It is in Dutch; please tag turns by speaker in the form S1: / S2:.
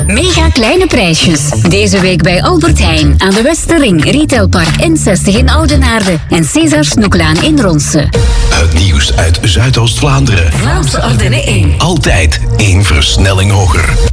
S1: Mega kleine prijsjes. Deze week bij Albert Heijn aan de Westerring, Retailpark N60 in Oudenaarde en César Snoeklaan in Ronse.
S2: Het nieuws uit Zuidoost-Vlaanderen.
S1: Vlaamse Ardennen 1.
S2: Altijd 1 versnelling hoger.